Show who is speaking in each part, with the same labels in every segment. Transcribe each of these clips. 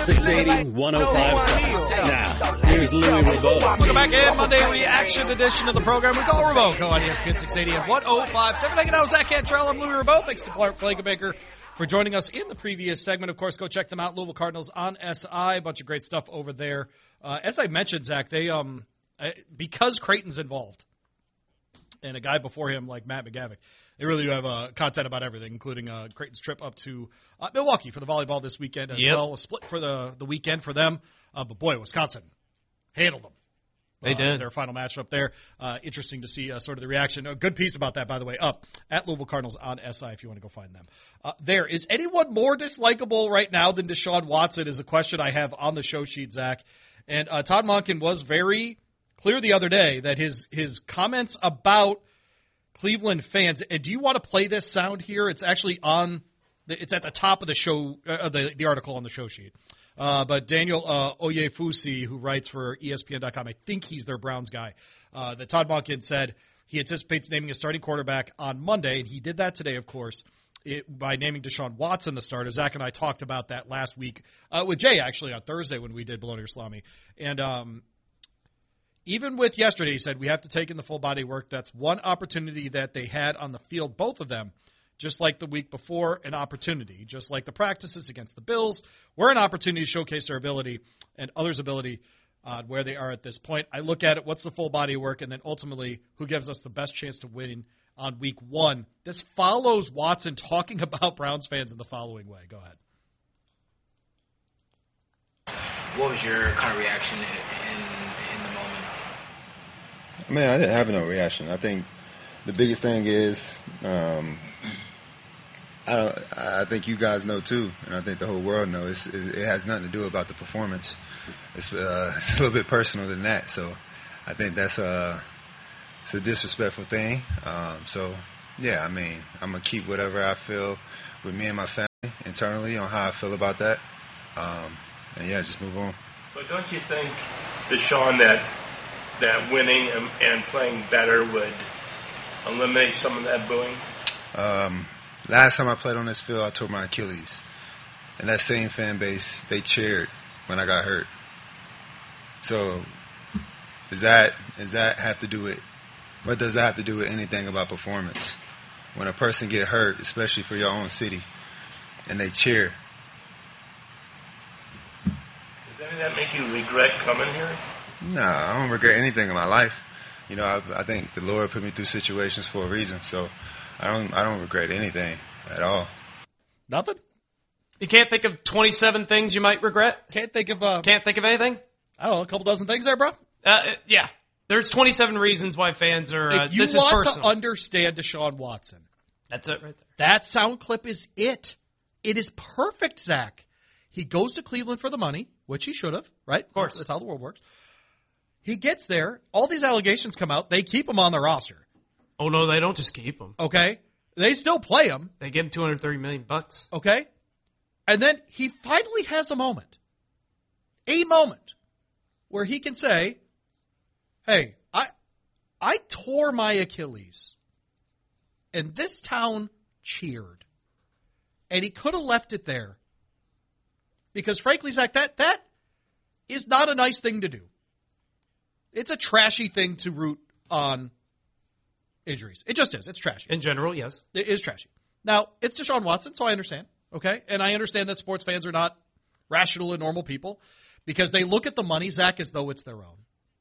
Speaker 1: 680, 105. Now, here's Louis Rebeau.
Speaker 2: Welcome back in. Monday reaction edition of the program. We call Rebeau on ESPN 680 and 105.7. Hanging out with Zach Cantrell. I'm Louis Rebeau. Thanks to Clark Flakebaker for joining us in the previous segment. Of course, go check them out. Louisville Cardinals on SI. A bunch of great stuff over there. As I mentioned, Zach, they because Creighton's involved and a guy before him like Matt McGavick, they really do have content about everything, including Creighton's trip up to Milwaukee for the volleyball this weekend as well. A split for the weekend for them. But, boy, Wisconsin handled them.
Speaker 3: They did.
Speaker 2: Their final matchup there. Interesting to see sort of the reaction. A good piece about that, by the way, up at Louisville Cardinals on SI if you want to go find them. There. Is anyone more dislikable right now than Deshaun Watson is a question I have on the show sheet, Zach. And Todd Monken was very clear the other day that his comments about Cleveland fans, and do you want to play this sound here? It's actually it's at the top of the show, the article on the show sheet. But Daniel Oyefusi, who writes for ESPN.com, I think he's their Browns guy, that Todd Monken said he anticipates naming a starting quarterback on Monday, and he did that today, of course, by naming Deshaun Watson the starter. Zach and I talked about that last week with Jay, actually, on Thursday when we did Bologna or Salami. And even with yesterday, he said, we have to take in the full body work. That's one opportunity that they had on the field, both of them, just like the week before, an opportunity. Just like the practices against the Bills were an opportunity to showcase their ability and others' ability where they are at this point. I look at it, what's the full body work, and then ultimately who gives us the best chance to win on week one. This follows Watson talking about Browns fans in the following way. Go ahead.
Speaker 4: What was your kind of reaction in the moment?
Speaker 5: Man, I didn't have no reaction. I think the biggest thing is, I think you guys know too, and I think the whole world knows. It has nothing to do about the performance. It's a little bit personal than that. So I think that's it's a disrespectful thing. So yeah, I mean, I'm gonna keep whatever I feel with me and my family internally on how I feel about that, and yeah, just move on.
Speaker 6: But don't you think, Deshaun, that winning and playing better would eliminate some of that booing?
Speaker 5: Last time I played on this field, I tore my Achilles. And that same fan base, they cheered when I got hurt. So does that have to do with, what does that have to do with anything about performance? When a person get hurt, especially for your own city, and they cheer.
Speaker 6: Does any of that make you regret coming here?
Speaker 5: No, I don't regret anything in my life. You know, I think the Lord put me through situations for a reason, so I don't regret anything at all.
Speaker 2: Nothing?
Speaker 3: You can't think of 27 things you might regret?
Speaker 2: Can't think of
Speaker 3: anything?
Speaker 2: I don't know, a couple dozen things there, bro?
Speaker 3: Yeah. There's 27 reasons why fans are,
Speaker 2: if you
Speaker 3: this is
Speaker 2: want
Speaker 3: personal.
Speaker 2: to understand Deshaun Watson,
Speaker 3: that's it right there.
Speaker 2: That sound clip is it. It is perfect, Zach. He goes to Cleveland for the money, which he should have, right?
Speaker 3: Of course.
Speaker 2: That's how the world works. He gets there. All these allegations come out. They keep him on the roster.
Speaker 3: Oh, no, they don't just keep him.
Speaker 2: Okay? They still play him.
Speaker 3: They give him $230 million.
Speaker 2: Okay? And then he finally has a moment, where he can say, hey, I tore my Achilles, and this town cheered. And he could have left it there. Because frankly, Zach, that is not a nice thing to do. It's a trashy thing to root on injuries. It just is. It's trashy.
Speaker 3: In general, yes.
Speaker 2: It is trashy. Now, it's Deshaun Watson, so I understand. Okay? And I understand that sports fans are not rational and normal people because they look at the money, Zach, as though it's their own.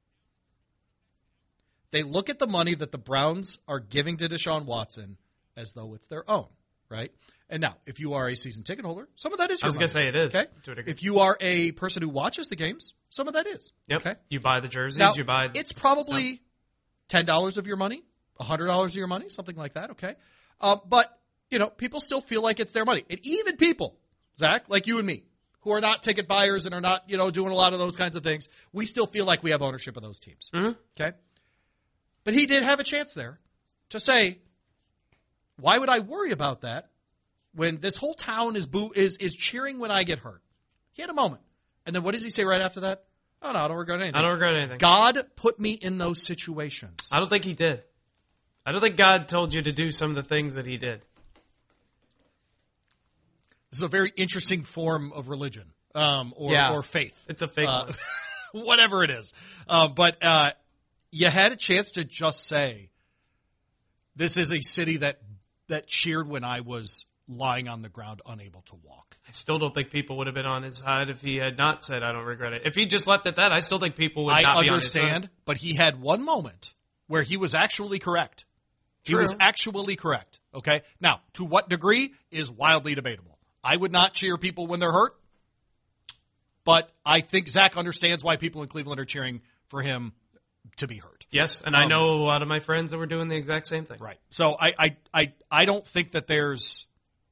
Speaker 2: They look at the money that the Browns are giving to Deshaun Watson as though it's their own, right? And now, if you are a season ticket holder, some of that is your money.
Speaker 3: I was going to say it is.
Speaker 2: Okay? If you are a person who watches the games, some of that is.
Speaker 3: Yep.
Speaker 2: Okay?
Speaker 3: You buy the jerseys,
Speaker 2: now,
Speaker 3: you buy
Speaker 2: it's probably $10 of your money, $100 of your money, something like that, okay? But, you know, people still feel like it's their money. And even people, Zach, like you and me, who are not ticket buyers and are not, you know, doing a lot of those kinds of things, we still feel like we have ownership of those teams.
Speaker 3: Mm-hmm.
Speaker 2: Okay? But he did have a chance there to say, why would I worry about that when this whole town is cheering when I get hurt? He had a moment. And then what does he say right after that? Oh, no, I don't regret anything.
Speaker 3: I don't regret anything.
Speaker 2: God put me in those situations.
Speaker 3: I don't think he did. I don't think God told you to do some of the things that he did.
Speaker 2: This is a very interesting form of religion. or faith.
Speaker 3: It's a fake one.
Speaker 2: Whatever it is. But you had a chance to just say, this is a city that cheered when I was lying on the ground, unable to walk.
Speaker 3: I still don't think people would have been on his side if he had not said, I don't regret it. If he just left it at that, I still think people would not be on his side.
Speaker 2: I understand, but he had one moment where he was actually correct.
Speaker 3: True.
Speaker 2: He was actually correct. Okay? Now, to what degree is wildly debatable. I would not cheer people when they're hurt, but I think Zach understands why people in Cleveland are cheering for him to be hurt.
Speaker 3: Yes, and I know a lot of my friends that were doing the exact same thing.
Speaker 2: Right. So I don't think that there's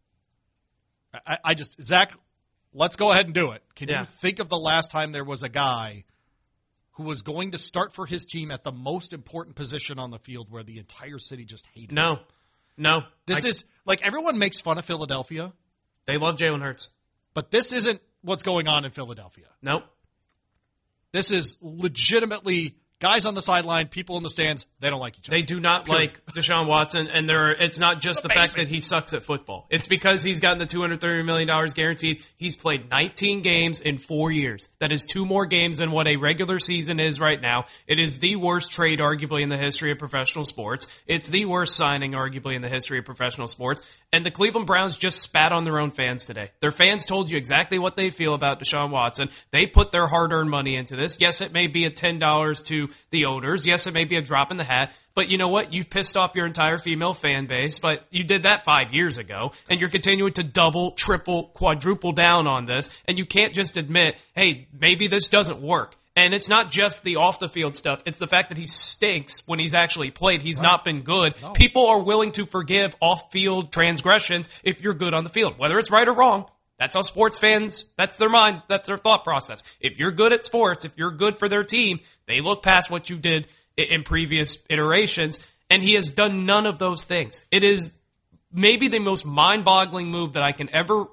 Speaker 2: Zach, let's go ahead and do it. Can you think of the last time there was a guy who was going to start for his team at the most important position on the field where the entire city just hated him?
Speaker 3: No.
Speaker 2: This is, like, everyone makes fun of Philadelphia.
Speaker 3: They love Jalen Hurts.
Speaker 2: But this isn't what's going on in Philadelphia.
Speaker 3: Nope.
Speaker 2: This is legitimately guys on the sideline, people in the stands, they don't like each other.
Speaker 3: They do not like Deshaun Watson, and it's not just the fact that he sucks at football. It's because he's gotten the $230 million guaranteed. He's played 19 games in 4 years. That is 2 more games than what a regular season is right now. It is the worst trade, arguably, in the history of professional sports. It's the worst signing, arguably, in the history of professional sports. And the Cleveland Browns just spat on their own fans today. Their fans told you exactly what they feel about Deshaun Watson. They put their hard-earned money into this. Yes, it may be a $10 to the owners. Yes, it may be a drop in the hat. But you know what? You've pissed off your entire female fan base, but you did that 5 years ago, and you're continuing to double, triple, quadruple down on this, and you can't just admit, hey, maybe this doesn't work. And it's not just the off-the-field stuff. It's the fact that he stinks when he's actually played. He's not been good. No. People are willing to forgive off-field transgressions if you're good on the field, whether it's right or wrong. That's how sports fans, that's their mind, that's their thought process. If you're good at sports, if you're good for their team, they look past what you did in previous iterations, and he has done none of those things. It is maybe the most mind-boggling move that I can ever